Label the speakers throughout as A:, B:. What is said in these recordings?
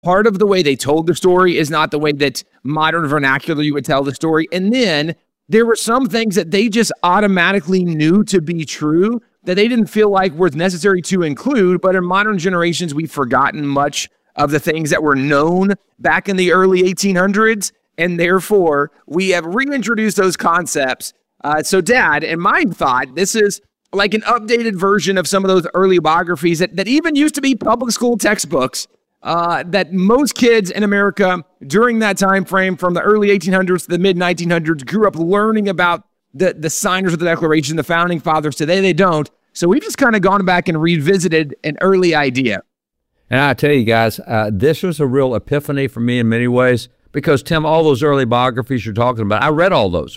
A: part of the way they told the story is not the way that modern vernacular you would tell the story. And then there were some things that they just automatically knew to be true that they didn't feel like were necessary to include. But in modern generations, we've forgotten much of the things that were known back in the early 1800s. And therefore, we have reintroduced those concepts. So, Dad, in my thought, this is like an updated version of some of those early biographies that even used to be public school textbooks that most kids in America during that time frame from the early 1800s to the mid 1900s grew up learning about the signers of the Declaration, the founding fathers. Today, they don't. So we've just kind of gone back and revisited an early idea.
B: And I tell you guys, this was a real epiphany for me in many ways because, Tim, all those early biographies you're talking about, I read all those.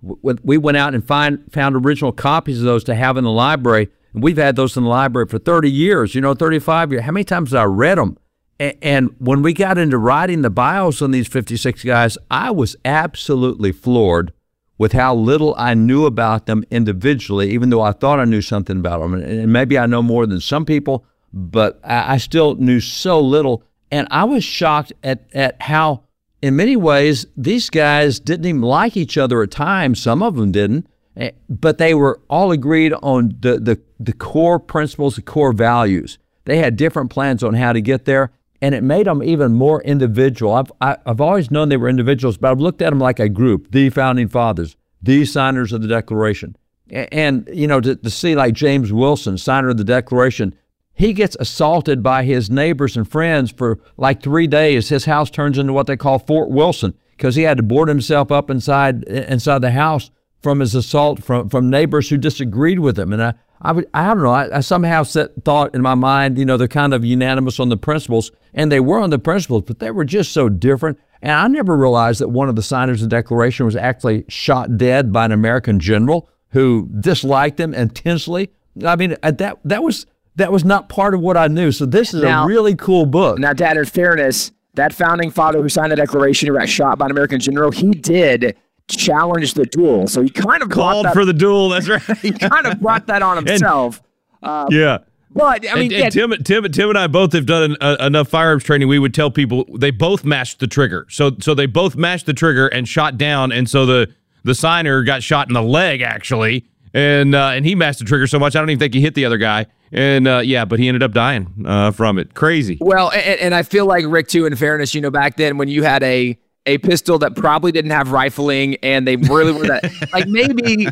B: We went out and found original copies of those to have in the library. And we've had those in the library for 30 years, 35 years. How many times have I read them? And when we got into writing the bios on these 56 guys, I was absolutely floored with how little I knew about them individually, even though I thought I knew something about them. And maybe I know more than some people, but I still knew so little. And I was shocked at how, in many ways, these guys didn't even like each other at times. Some of them didn't, but they were all agreed on the core principles, the core values. They had different plans on how to get there. And it made them even more individual. I've always known they were individuals, but I've looked at them like a group, the Founding Fathers, the signers of the Declaration. And, to see like James Wilson, signer of the Declaration, he gets assaulted by his neighbors and friends for like 3 days. His house turns into what they call Fort Wilson because he had to board himself up inside the house from his assault from neighbors who disagreed with him. And I don't know, I somehow thought in my mind, they're kind of unanimous on the principles, and they were on the principles, but they were just so different. And I never realized that one of the signers of the Declaration was actually shot dead by an American general who disliked him intensely. I mean, that was not part of what I knew. So this is a really cool book.
A: Now, Dad, in fairness, that founding father who signed the Declaration, who got shot by an American general, he did challenge the duel. So he kind of
C: called for the duel. That's right.
A: He kind of brought that on himself.
C: Yeah.
A: But, I mean,
C: Tim and I both have done enough firearms training. We would tell people they both mashed the trigger. So they both mashed the trigger and shot down. And so the signer got shot in the leg, actually. And he mashed the trigger so much, I don't even think he hit the other guy. And, but he ended up dying from it. Crazy.
A: Well, and I feel like, Rick, too, in fairness, back then when you had a pistol that probably didn't have rifling and they really were that, like maybe,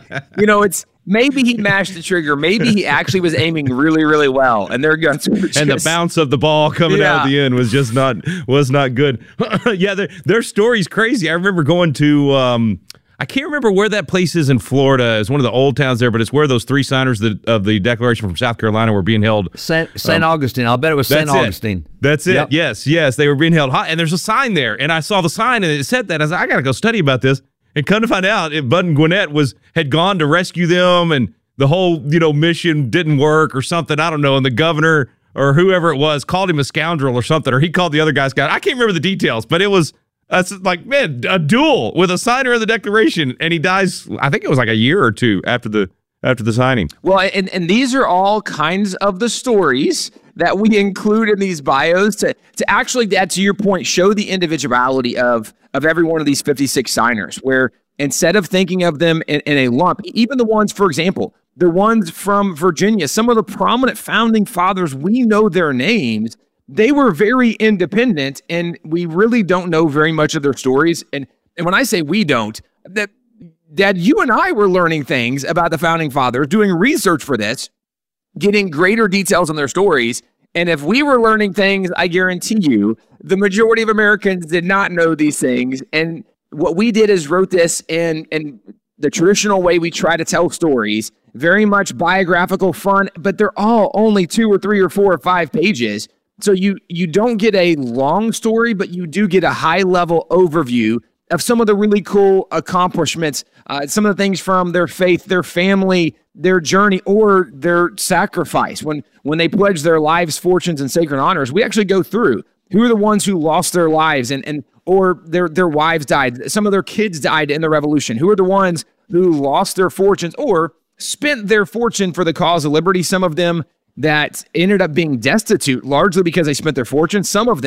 A: maybe he mashed the trigger. Maybe he actually was aiming really, really well and their guns were just...
C: And the bounce of the ball coming out at the end was just not good. Yeah, their story's crazy. I remember going to... I can't remember where that place is in Florida. It's one of the old towns there, but it's where those three signers of the Declaration from South Carolina were being held.
B: St. Augustine. I'll bet it was St. Augustine.
C: That's it. Yep. Yes. They were being held high. And there's a sign there. And I saw the sign, and it said that. I was like, I got to go study about this. And come to find out, Bud and Gwinnett had gone to rescue them, and the whole mission didn't work or something. I don't know. And the governor or whoever it was called him a scoundrel or something, or he called the other guy scoundrel. I can't remember the details, but it was... That's like, man, a duel with a signer of the Declaration, and he dies, I think it was like a year or two after the signing.
A: Well, and these are all kinds of the stories that we include in these bios to actually, Dad, to your point, show the individuality of every one of these 56 signers, where instead of thinking of them in a lump, even the ones, for example, the ones from Virginia, some of the prominent founding fathers, we know their names. They were very independent, and we really don't know very much of their stories. And when I say we don't, that Dad, you and I were learning things about the founding fathers, doing research for this, getting greater details on their stories. And if we were learning things, I guarantee you, the majority of Americans did not know these things. And what we did is wrote this in the traditional way we try to tell stories, very much biographical, fun, but they're all only 2 or 3 or 4 or 5 pages. So you don't get a long story, but you do get a high-level overview of some of the really cool accomplishments, some of the things from their faith, their family, their journey, or their sacrifice. When they pledge their lives, fortunes, and sacred honors, we actually go through who are the ones who lost their lives or their wives died. Some of their kids died in the revolution. Who are the ones who lost their fortunes or spent their fortune for the cause of liberty? Some of them that ended up being destitute largely because they spent their fortune. Some of them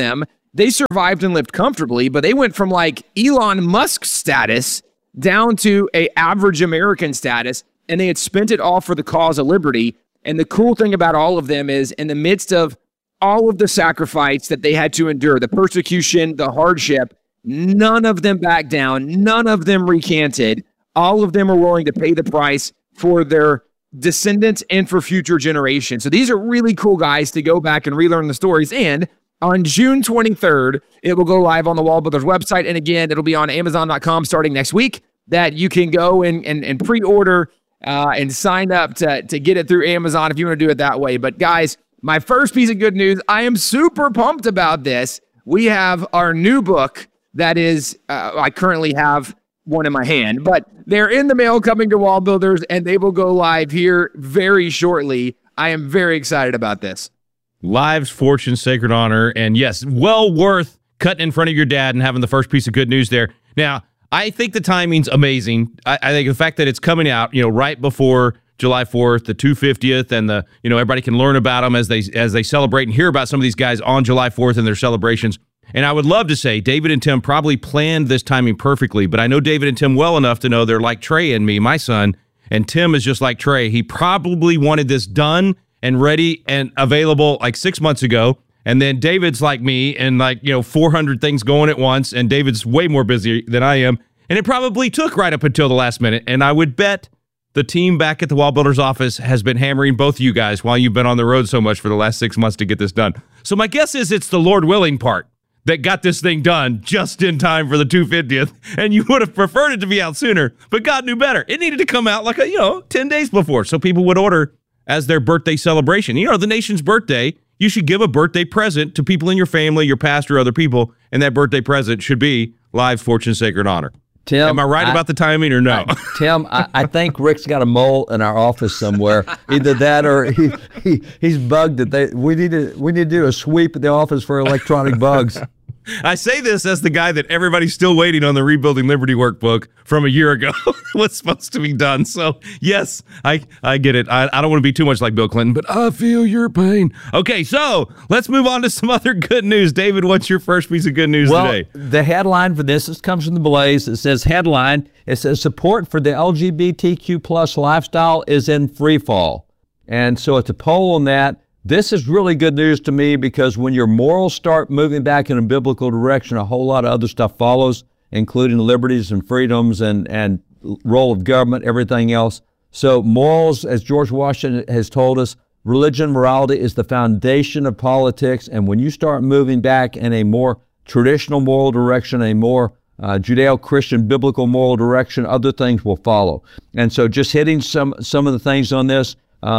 A: they survived and lived comfortably, but they went from like Elon Musk status down to a average American status, and they had spent it all for the cause of liberty. And the cool thing about all of them is, in the midst of all of the sacrifice that they had to endure, the persecution, the hardship, none of them backed down, none of them recanted. All of them are willing to pay the price for their descendants and for future generations. So these are really cool guys to go back and relearn the stories. And on June 23rd, it will go live on the Wall Builders website. And again, it'll be on Amazon.com starting next week, that you can go and pre-order and sign up to get it through Amazon if you want to do it that way. But guys, my first piece of good news, I am super pumped about this. We have our new book that is, I currently have one in my hand, but they're in the mail coming to Wall Builders, and they will go live here very shortly. I am very excited about this.
C: Lives, Fortune, Sacred Honor, and yes, well worth cutting in front of your dad and having the first piece of good news there. Now, I think the timing's amazing. I think the fact that it's coming out, right before July 4th, the 250th, and everybody can learn about them as they celebrate and hear about some of these guys on July 4th and their celebrations. And I would love to say David and Tim probably planned this timing perfectly, but I know David and Tim well enough to know they're like Trey and me, my son, and Tim is just like Trey. He probably wanted this done and ready and available like 6 months ago. And then David's like me and 400 things going at once, and David's way more busy than I am. And it probably took right up until the last minute. And I would bet the team back at the Wall Builders office has been hammering both of you guys while you've been on the road so much for the last 6 months to get this done. So my guess is it's the Lord willing part that got this thing done just in time for the 250th, and you would have preferred it to be out sooner, but God knew better. It needed to come out like 10 days before, so people would order as their birthday celebration. The nation's birthday, you should give a birthday present to people in your family, your pastor, other people, and that birthday present should be Lives, Fortune, Sacred Honor.
B: Tim,
C: am I right about the timing or no?
B: Tim, I think Rick's got a mole in our office somewhere. Either that or he's bugged it. We need to do a sweep at the office for electronic bugs.
C: I say this as the guy that everybody's still waiting on the Rebuilding Liberty workbook from a year ago was supposed to be done. So, yes, I get it. I don't want to be too much like Bill Clinton, but I feel your pain. Okay, so let's move on to some other good news. David, what's your first piece of good news today?
B: The headline for this comes from the Blaze. It says headline. It says support for the LGBTQ plus lifestyle is in free fall. And so it's a poll on that. This is really good news to me because when your morals start moving back in a biblical direction, a whole lot of other stuff follows, including liberties and freedoms and role of government, everything else. So morals, as George Washington has told us, religion, morality is the foundation of politics. And when you start moving back in a more traditional moral direction, a more Judeo-Christian biblical moral direction, other things will follow. And so just hitting some of the things on this,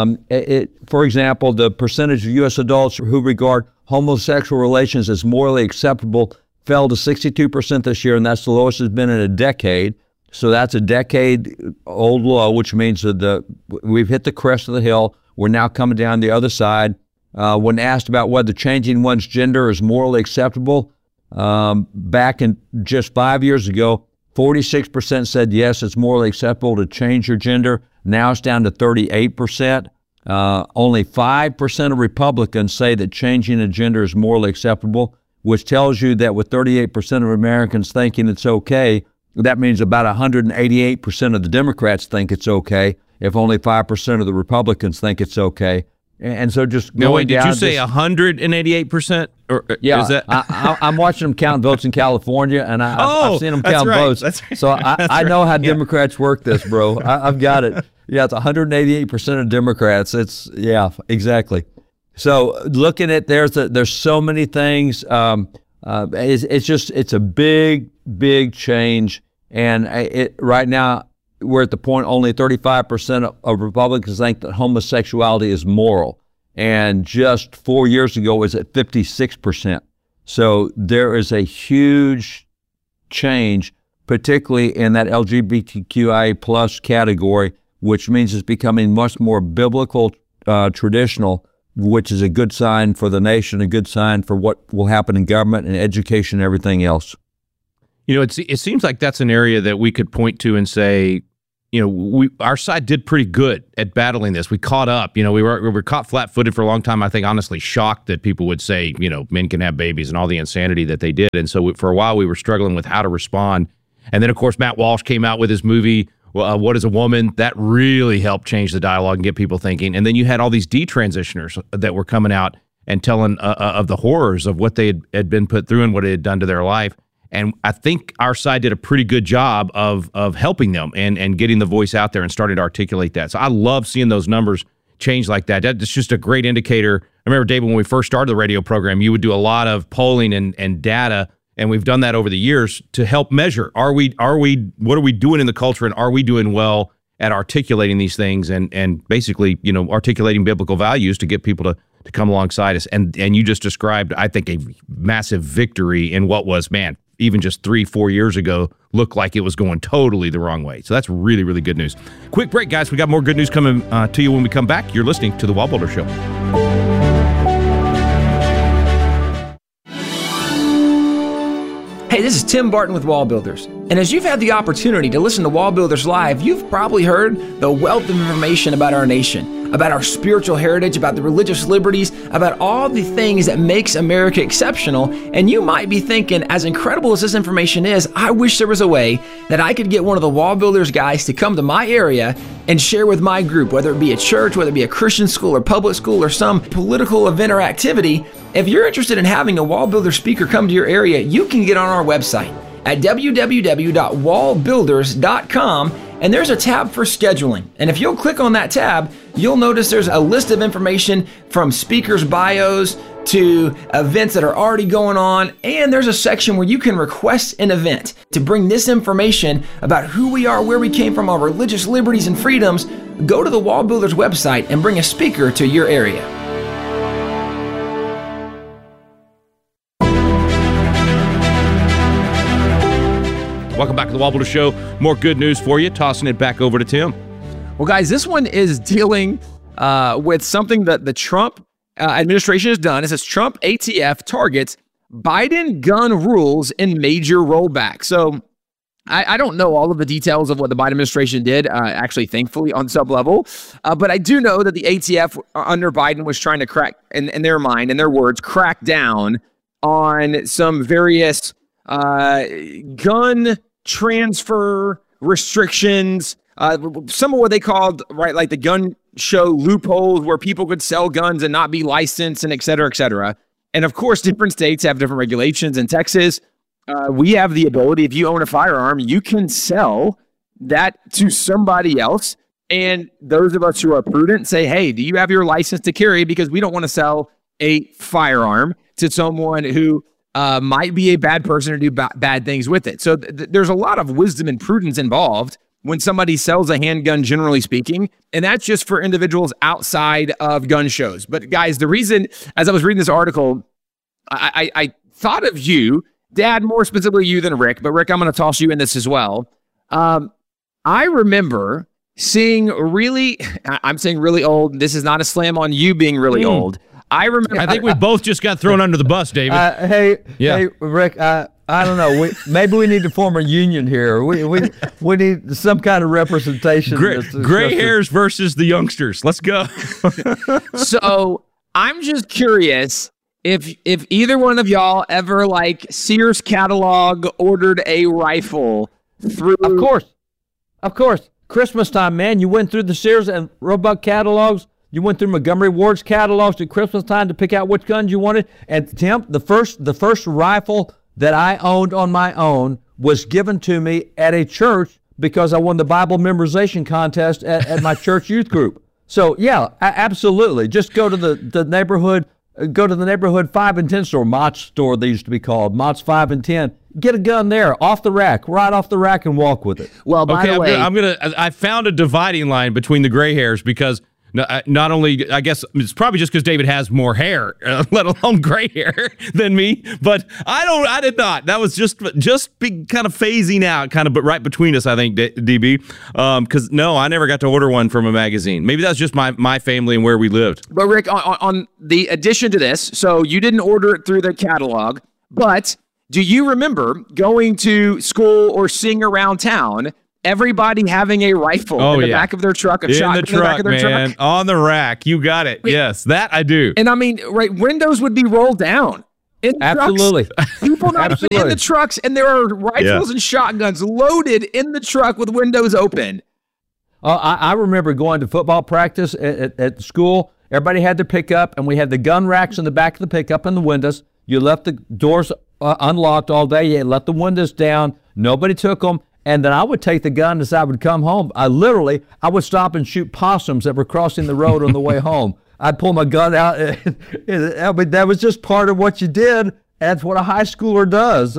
B: for example, the percentage of U.S. adults who regard homosexual relations as morally acceptable fell to 62% this year, and that's the lowest it's been in a decade. So that's a decade-old low, which means that we've hit the crest of the hill. We're now coming down the other side. When asked about whether changing one's gender is morally acceptable, back in just 5 years ago, 46% said yes, it's morally acceptable to change your gender. Now it's down to 38%. Only 5% of Republicans say that changing a gender is morally acceptable, which tells you that with 38% of Americans thinking it's okay, that means about 188% of the Democrats think it's okay, if only 5% of the Republicans think it's okay. And so just going
C: wait, did
B: down
C: you say 188%? Or
B: yeah,
C: is that?
B: I'm watching them count votes in California, and I've seen them count votes.
C: That's right.
B: So I know how Democrats work this, bro. I've got it. Yeah, it's 188% of Democrats. Exactly. So looking at there's so many things. It's a big change, and right now we're at the point only 35% of Republicans think that homosexuality is moral, and just 4 years ago it was at 56%. So there is a huge change, particularly in that LGBTQIA plus category, which means it's becoming much more biblical, traditional, which is a good sign for the nation, a good sign for what will happen in government and education and everything else.
C: It seems like that's an area that we could point to and say, our side did pretty good at battling this. We caught up. We were caught flat-footed for a long time. I think honestly shocked that people would say, men can have babies and all the insanity that they did. And so for a while we were struggling with how to respond. And then of course Matt Walsh came out with his movie, What is a Woman? That really helped change the dialogue and get people thinking. And then you had all these detransitioners that were coming out and telling of the horrors of what they had been put through and what it had done to their life. And I think our side did a pretty good job of helping them and getting the voice out there and starting to articulate that. So I love seeing those numbers change like that. That's just a great indicator. I remember, David, when we first started the radio program, you would do a lot of polling and data, and we've done that over the years to help measure. What are we doing in the culture, and are we doing well at articulating these things and basically, articulating biblical values to get people to come alongside us. And you just described, I think, a massive victory in what was, even just 3-4 years ago, looked like it was going totally the wrong way. So that's really, really good news. Quick break, guys. We got more good news coming to you when we come back. You're listening to The Wall Builder Show.
A: Hey, this is Tim Barton with Wall Builders. And as you've had the opportunity to listen to Wall Builders Live, you've probably heard the wealth of information about our nation, about our spiritual heritage, about the religious liberties, about all the things that makes America exceptional. And you might be thinking, as incredible as this information is, I wish there was a way that I could get one of the Wall Builders guys to come to my area and share with my group, whether it be a church, whether it be a Christian school or public school or some political event or activity. If you're interested in having a Wall Builder speaker come to your area, you can get on our website at www.wallbuilders.com, and there's a tab for scheduling. And if you'll click on that tab, you'll notice there's a list of information from speakers' bios to events that are already going on, and there's a section where you can request an event to bring this information about who we are, where we came from, our religious liberties and freedoms. Go to the Wall Builders website and bring a speaker to your area.
C: Welcome back to the Wall Builder Show. More good news for you. Tossing it back over to Tim.
A: Well, guys, this one is dealing with something that the Trump administration has done. It says Trump ATF targets Biden gun rules in major rollback. So I don't know all of the details of what the Biden administration did, actually, thankfully, on some level. But I do know that the ATF under Biden was trying to crack, in their mind, in their words, crack down on some various gun transfer restrictions, some of what they called, right, like the gun show loopholes where people could sell guns and not be licensed, and et cetera, et cetera. And of course, different states have different regulations. In Texas, we have the ability, if you own a firearm, you can sell that to somebody else. And those of us who are prudent say, hey, do you have your license to carry? Because we don't want to sell a firearm to someone who might be a bad person or do bad things with it. So there's a lot of wisdom and prudence involved when somebody sells a handgun, generally speaking, and that's just for individuals outside of gun shows. But guys, the reason, as I was reading this article, I thought of you, Dad, more specifically you than Rick, but Rick, I'm going to toss you in this as well. I remember seeing I'm saying really old. This is not a slam on you being really old. I remember.
C: I think we both just got thrown under the bus, David.
B: Hey, Rick. I don't know. Maybe we need to form a union here. We need some kind of representation.
C: Gray hairs versus the youngsters. Let's go.
A: So I'm just curious if either one of y'all ever, like, Sears catalog ordered a rifle through.
B: Of course. Christmas time, man. You went through the Sears and Roebuck catalogs. You went through Montgomery Ward's catalogs at Christmas time to pick out which guns you wanted. And Tim, the first rifle that I owned on my own was given to me at a church because I won the Bible memorization contest at my church youth group. So yeah, absolutely. Just go to the neighborhood 5 and 10 store, Mott's store they used to be called, Mott's 5 and 10. Get a gun there, off the rack, right off the rack, and walk with it.
A: Well, by the way,
C: I found a dividing line between the gray hairs because not only, I guess it's probably just because David has more hair, let alone gray hair than me, but I did not. That was just big kind of phasing out, kind of, but right between us, I think, DB. Because no, I never got to order one from a magazine. Maybe that's just my family and where we lived.
A: But Rick, on the addition to this, so you didn't order it through the catalog, but do you remember going to school or seeing around town everybody having a rifle in the back of their truck, a shotgun in the back of their truck.
C: On the rack. You got it. Yes, that I do.
A: And I mean, right, windows would be rolled down.
B: Absolutely.
A: People not even in the trucks, and there are rifles and shotguns loaded in the truck with windows open.
B: I remember going to football practice at school. Everybody had their pickup, and we had the gun racks in the back of the pickup and the windows. You left the doors unlocked all day. You left the windows down. Nobody took them. And then I would take the gun as I would come home. I would stop and shoot possums that were crossing the road on the way home. I'd pull my gun out. I mean, that was just part of what you did. That's what a high schooler does.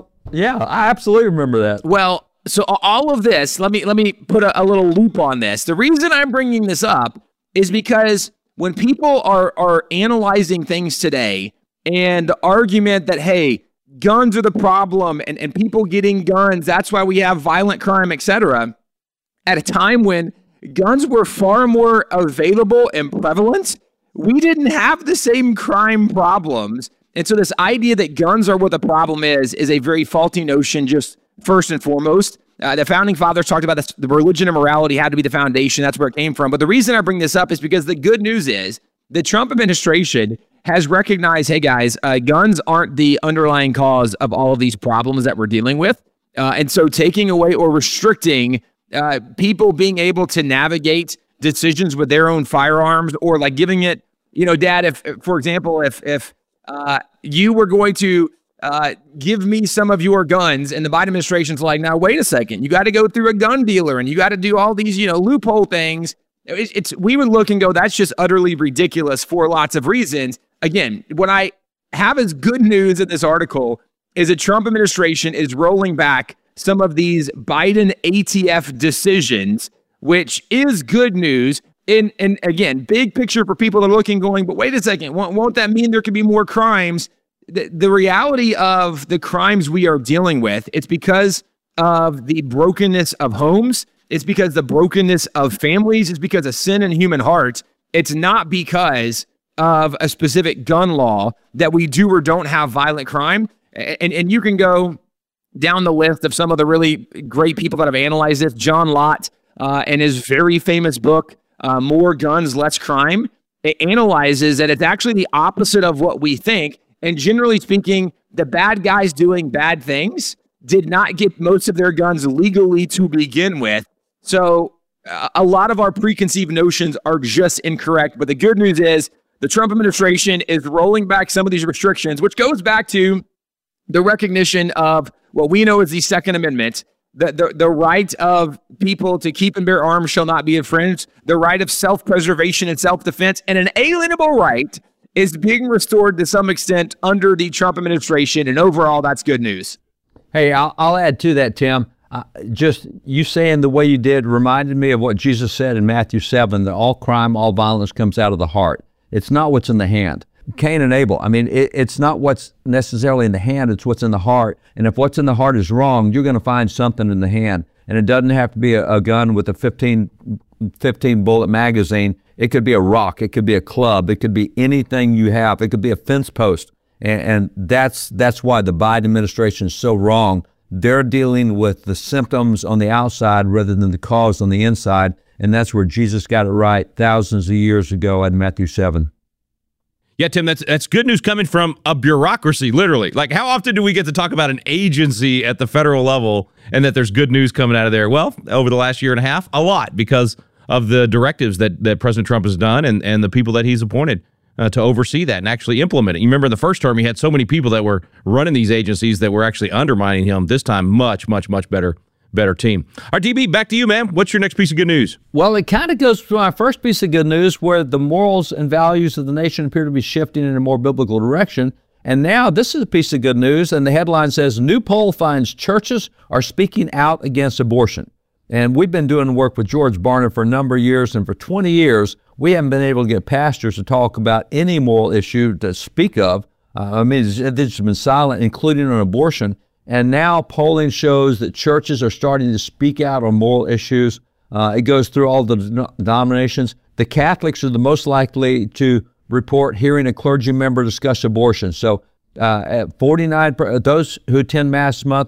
B: I absolutely remember that.
A: Well, so all of this, let me put a little loop on this. The reason I'm bringing this up is because when people are analyzing things today, and the argument that, hey, guns are the problem and people getting guns, that's why we have violent crime, etc. At a time when guns were far more available and prevalent, we didn't have the same crime problems. And so this idea that guns are what the problem is a very faulty notion, just first and foremost. The founding fathers talked about this, the religion and morality had to be the foundation. That's where it came from. But the reason I bring this up is because the good news is the Trump administration has recognized, hey guys, guns aren't the underlying cause of all of these problems that we're dealing with. And so taking away or restricting people being able to navigate decisions with their own firearms, or like giving it, Dad, if for example, if you were going to give me some of your guns, and the Biden administration's like, now wait a second, you got to go through a gun dealer and you got to do all these, loophole things. We would look and go, that's just utterly ridiculous for lots of reasons. Again, what I have as good news in this article is the Trump administration is rolling back some of these Biden ATF decisions, which is good news. And again, big picture for people that are looking, going, but wait a second, won't that mean there could be more crimes? The reality of the crimes we are dealing with, it's because of the brokenness of homes. It's because the brokenness of families. It's because of sin in human hearts. It's not because of a specific gun law that we do or don't have violent crime. And you can go down the list of some of the really great people that have analyzed this. John Lott, in his very famous book, More Guns, Less Crime, it analyzes that it's actually the opposite of what we think. And generally speaking, the bad guys doing bad things did not get most of their guns legally to begin with. So a lot of our preconceived notions are just incorrect. But the good news is the Trump administration is rolling back some of these restrictions, which goes back to the recognition of what we know as the Second Amendment. The right of people to keep and bear arms shall not be infringed. The right of self-preservation and self-defense, and an alienable right is being restored to some extent under the Trump administration. And overall, that's good news.
B: Hey, I'll add to that, Tim. Just you saying the way you did reminded me of what Jesus said in Matthew 7, that all crime, all violence comes out of the heart. It's not what's in the hand. Cain and Abel, I mean, it's not what's necessarily in the hand, it's what's in the heart. And if what's in the heart is wrong, you're going to find something in the hand. And it doesn't have to be a gun with a 15 bullet magazine. It could be a rock. It could be a club. It could be anything you have. It could be a fence post. And that's why the Biden administration is so wrong. They're dealing with the symptoms on the outside rather than the cause on the inside. And that's where Jesus got it right thousands of years ago in Matthew 7.
C: Yeah, Tim, that's good news coming from a bureaucracy, literally. Like, how often do we get to talk about an agency at the federal level and that there's good news coming out of there? Well, over the last year and a half, a lot, because of the directives that President Trump has done and the people that he's appointed to oversee that and actually implement it. You remember in the first term, he had so many people that were running these agencies that were actually undermining him. This time, much, much, much better team. All right, DB, back to you, man. What's your next piece of good news?
B: Well, it kind of goes to my first piece of good news, where the morals and values of the nation appear to be shifting in a more biblical direction. And now this is a piece of good news, and the headline says, new poll finds churches are speaking out against abortion. And we've been doing work with George Barna for a number of years, and for 20 years, we haven't been able to get pastors to talk about any moral issue to speak of. It's been silent, including on abortion. And now polling shows that churches are starting to speak out on moral issues. It goes through all the denominations. The Catholics are the most likely to report hearing a clergy member discuss abortion. So 49, those who attend Mass monthly,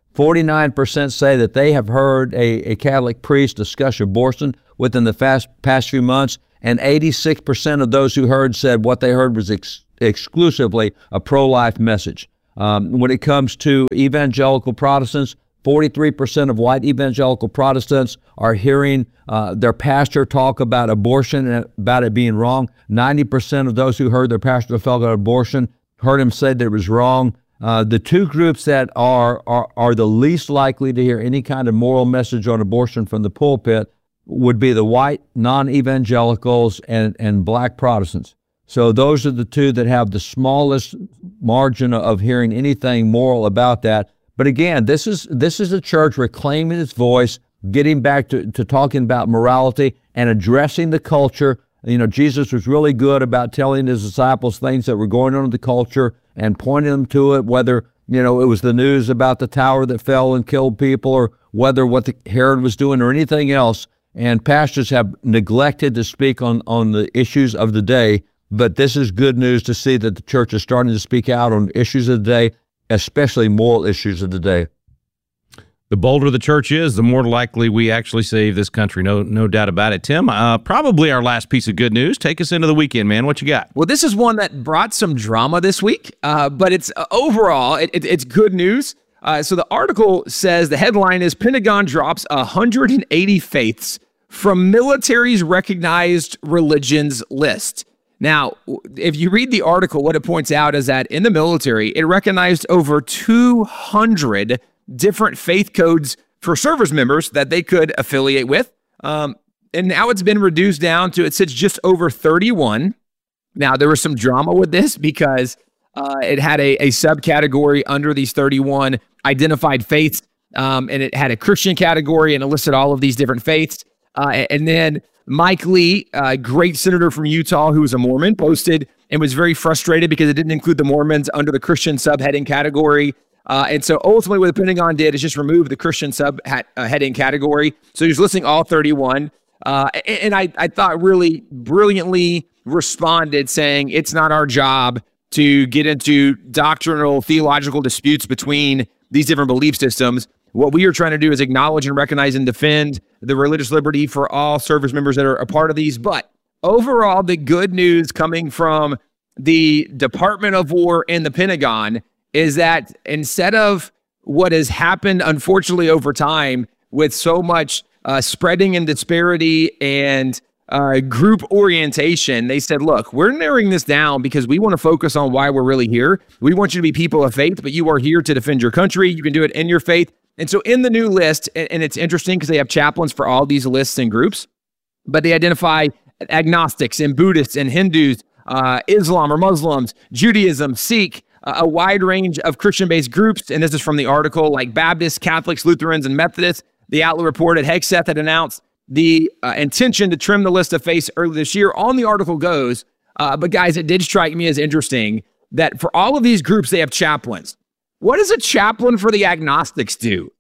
B: 49% say that they have heard a Catholic priest discuss abortion within the past few months, and 86% of those who heard said what they heard was exclusively a pro-life message. When it comes to evangelical Protestants, 43% of white evangelical Protestants are hearing their pastor talk about abortion and about it being wrong. 90% of those who heard their pastor talk about abortion heard him say that it was wrong. The two groups that are the least likely to hear any kind of moral message on abortion from the pulpit would be the white non-evangelicals and black Protestants. So those are the two that have the smallest margin of hearing anything moral about that. But again, this is a church reclaiming its voice, getting back to talking about morality and addressing the culture. You know, Jesus was really good about telling his disciples things that were going on in the culture and pointing them to it, whether, you know, it was the news about the tower that fell and killed people, or whether what Herod was doing or anything else. And pastors have neglected to speak on the issues of the day. But this is good news to see that the church is starting to speak out on issues of the day, especially moral issues of the day.
C: The bolder the church is, the more likely we actually save this country. No doubt about it. Tim, probably our last piece of good news. Take us into the weekend, man. What you got?
A: Well, this is one that brought some drama this week, but it's overall, it's good news. So the article says, the headline is Pentagon drops 180 faiths from military's recognized religions list. Now, if you read the article, what it points out is that in the military, it recognized over 200 different faith codes for service members that they could affiliate with. And now it's been reduced down to, it sits just over 31. Now, there was some drama with this because it had a subcategory under these 31 identified faiths, and it had a Christian category, and it listed all of these different faiths. And then Mike Lee, a great senator from Utah who was a Mormon, posted and was very frustrated because it didn't include the Mormons under the Christian subheading category. And so ultimately what the Pentagon did is just remove the Christian subheading category. So he's listing all 31. And I thought really brilliantly responded saying it's not our job to get into doctrinal theological disputes between these different belief systems. What we are trying to do is acknowledge and recognize and defend the religious liberty for all service members that are a part of these. But overall, the good news coming from the Department of War and the Pentagon is that instead of what has happened, unfortunately, over time with so much spreading and disparity and group orientation, they said, look, we're narrowing this down because we want to focus on why we're really here. We want you to be people of faith, but you are here to defend your country. You can do it in your faith. And so in the new list, and it's interesting because they have chaplains for all these lists and groups, but they identify agnostics and Buddhists and Hindus, Islam or Muslims, Judaism, Sikh, a wide range of Christian-based groups. And this is from the article, like Baptists, Catholics, Lutherans, and Methodists. The outlet reported Hegseth had announced the intention to trim the list of faiths early this year. On the article goes, but guys, it did strike me as interesting that for all of these groups, they have chaplains. What does a chaplain for the agnostics do?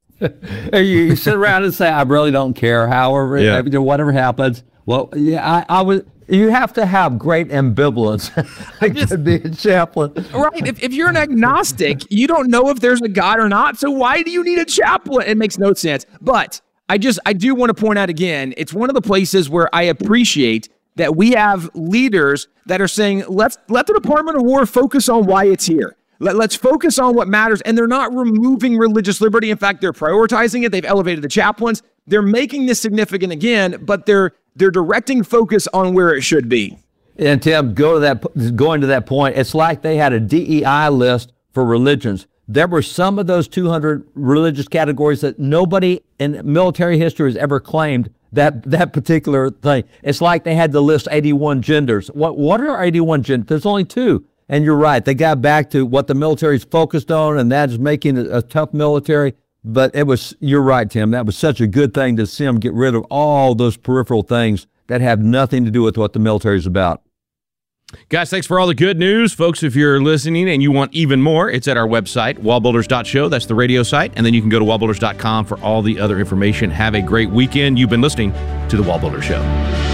B: You sit around and say, I really don't care. However, whatever happens. Well, yeah, I would. You have to have great ambivalence to be a chaplain.
A: Right. If you're an agnostic, you don't know if there's a God or not. So why do you need a chaplain? It makes no sense. But I do want to point out again, it's one of the places where I appreciate that we have leaders that are saying, let the Department of War focus on why it's here. Let's focus on what matters. And they're not removing religious liberty. In fact, they're prioritizing it. They've elevated the chaplains. They're making this significant again, but they're directing focus on where it should be.
B: And Tim, going to that point, it's like they had a DEI list for religions. There were some of those 200 religious categories that nobody in military history has ever claimed that particular thing. It's like they had to list 81 genders. What are 81 genders? There's only 2. And you're right. They got back to what the military's focused on, and that is making a tough military. But you're right, Tim. That was such a good thing to see them get rid of all those peripheral things that have nothing to do with what the military is about.
C: Guys, thanks for all the good news. Folks, if you're listening and you want even more, it's at our website, wallbuilders.show. That's the radio site. And then you can go to wallbuilders.com for all the other information. Have a great weekend. You've been listening to The Wall Builder Show.